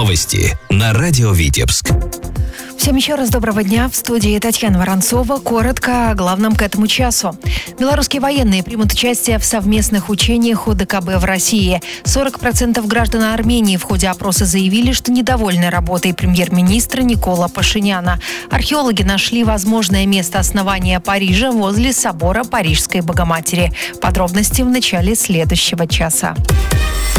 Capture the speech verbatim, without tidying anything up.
Новости на радио Витебск. Всем еще раз доброго дня. В студии Татьяна Воронцова. Коротко о главном к этому часу. Белорусские военные примут участие в совместных учениях ОДКБ в России. сорок процентов граждан Армении в ходе опроса заявили, что недовольны работой премьер-министра Никола Пашиняна. Археологи нашли возможное место основания Парижа возле собора Парижской Богоматери. Подробности в начале следующего часа.